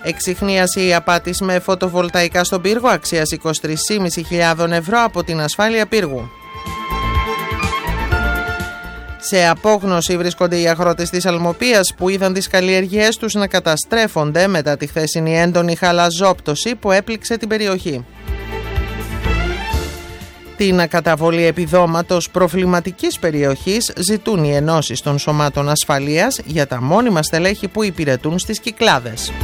Εξιχνίαση απάτης με φωτοβολταϊκά στον πύργο αξίας 23.500 ευρώ από την ασφάλεια πύργου. Σε απόγνωση βρίσκονται οι αγρότες της Αλμοπίας που είδαν τις καλλιέργειές τους να καταστρέφονται μετά τη χθεσινή έντονη χαλαζόπτωση που έπληξε την περιοχή. Την καταβολή επιδόματος προβληματικής περιοχής ζητούν οι ενώσεις των σωμάτων ασφαλείας για τα μόνιμα στελέχη που υπηρετούν στις Κυκλάδες.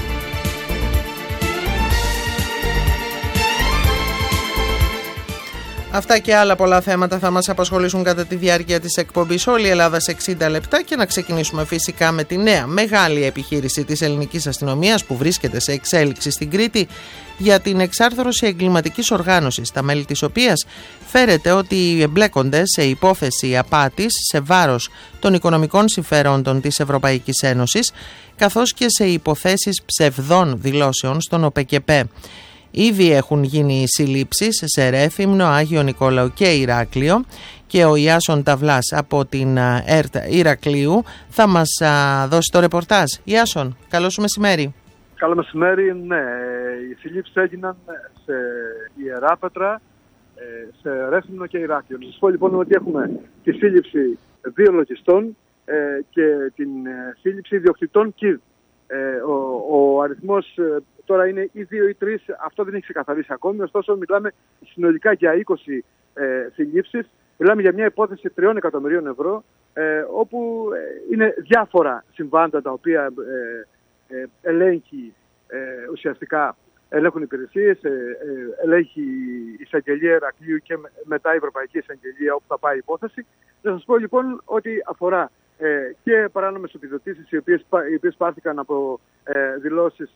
Αυτά και άλλα πολλά θέματα θα μας απασχολήσουν κατά τη διάρκεια της εκπομπής Όλη η Ελλάδα σε 60 λεπτά και να ξεκινήσουμε φυσικά με τη νέα μεγάλη επιχείρηση της ελληνικής αστυνομίας που βρίσκεται σε εξέλιξη στην Κρήτη για την εξάρθρωση εγκληματικής οργάνωσης, τα μέλη της οποίας φέρεται ότι εμπλέκονται σε υπόθεση απάτης σε βάρος των οικονομικών συμφερόντων της Ευρωπαϊκής Ένωσης καθώς και σε υποθέσεις ψευδών δηλώσεων στον ΟΠΕΚΕΠΕ. Ήδη έχουν γίνει συλλήψεις σε Ρέθυμνο, Άγιο Νικόλαο και Ηράκλειο και ο Ιάσον Ταβλάς από την ΕΡΤ Ηρακλείου θα μας δώσει το ρεπορτάζ. Ιάσον, καλό σου μεσημέρι. Καλό μεσημέρι, ναι. Οι συλλήψεις έγιναν σε Ιεράπετρα, σε Ρέθυμνο και Ηράκλειο. Να σας πω λοιπόν ότι έχουμε τη σύλληψη 2 λογιστών και την σύλληψη ιδιοκτητών ΚΙΔ. Ο αριθμός τώρα είναι ή 2 ή 3, αυτό δεν έχει ξεκαθαρίσει ακόμη, ωστόσο μιλάμε συνολικά για 20 συλλήψεις, μιλάμε για μια υπόθεση 3 εκατομμυρίων ευρώ, όπου είναι διάφορα συμβάντα τα οποία ελέγχει ουσιαστικά, ελέγχουν υπηρεσίες, ελέγχει η εισαγγελία Ηρακλείου και μετά η Ευρωπαϊκή Εισαγγελία όπου θα πάει η υπόθεση. Να σας πω λοιπόν ότι αφορά και παράνομες επιδοτήσεις οι οποίες πάρθηκαν από δηλώσεις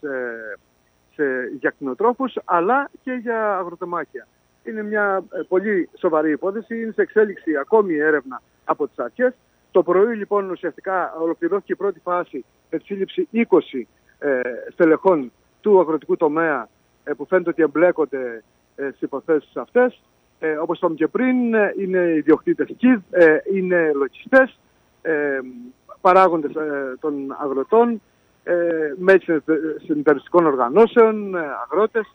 για κτηνοτρόφους αλλά και για αγροτεμάχια. Είναι μια πολύ σοβαρή υπόθεση, είναι σε εξέλιξη ακόμη η έρευνα από τις αρχές. Το πρωί λοιπόν ουσιαστικά ολοκληρώθηκε η πρώτη φάση με τη σύλληψη 20 στελεχών του αγροτικού τομέα που φαίνεται ότι εμπλέκονται στις υποθέσεις αυτές. Όπως είπαμε και πριν, είναι ιδιοκτήτες ΚΙΔ, είναι λογιστές, παράγοντες των αγροτών, μέλη συνεταιριστικών οργανώσεων, αγρότες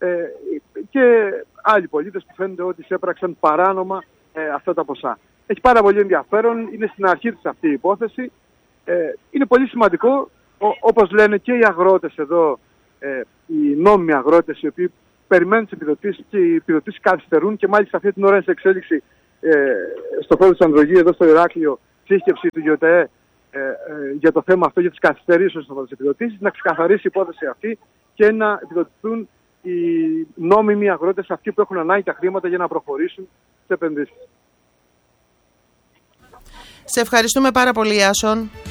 και άλλοι πολίτες που φαίνεται ότι έπραξαν παράνομα αυτά τα ποσά. Έχει πάρα πολύ ενδιαφέρον, είναι στην αρχή της αυτή η υπόθεση. Είναι πολύ σημαντικό, όπως λένε και οι αγρότες εδώ, οι νόμιμοι αγρότες οι οποίοι περιμένουν τις επιδοτήσεις και οι επιδοτήσεις καθυστερούν και μάλιστα αυτή την ώρα είναι σε εξέλιξη στο πρόεδρο της Ανδρογή εδώ στο Ηράκλειο σύσκεψη του ΓΙΟΤΕΕ για το θέμα αυτό, για τις καθυστερήσεις των επιδοτήσεις, να ξεκαθαρίσει η υπόθεση αυτή και να επιδοτηθούν οι νόμιμοι αγρότες αυτοί που έχουν ανάγκη τα χρήματα για να προχωρήσουν σε επενδύσεις. Σε ευχαριστούμε πάρα πολύ, Άσον.